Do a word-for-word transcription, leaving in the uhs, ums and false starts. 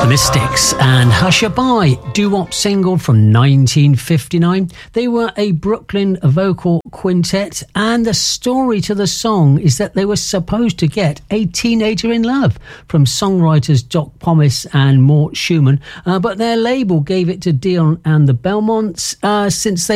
Mystics and Hushabye, doo-wop single from nineteen fifty-nine. They were a Brooklyn vocal quintet, and the story to the song is that they were supposed to get a teenager in love from songwriters Doc Pomus and Mort Schumann, uh, but their label gave it to Dion and the Belmonts uh, since they